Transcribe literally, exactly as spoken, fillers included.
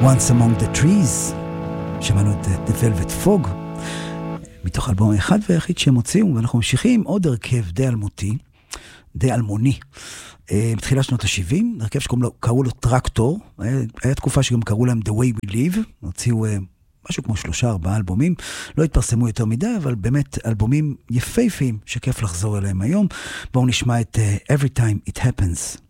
Once Among the Trees, שמענו את The Velvet Fog, מתוך אלבום אחד והיחיד שהם הוציאו, ואנחנו ממשיכים עוד הרכב די אלמותי, די אלמוני, בתחילה שנות ה-שבעים, הרכב שקראו לו טרקטור, היה תקופה שגם קראו להם The Way We Live, הוציאו משהו כמו שלושה, ארבעה אלבומים, לא התפרסמו יותר מדי, אבל באמת אלבומים יפהפיים שכיף לחזור אליהם היום. בואו נשמע את uh, Every Time It Happens.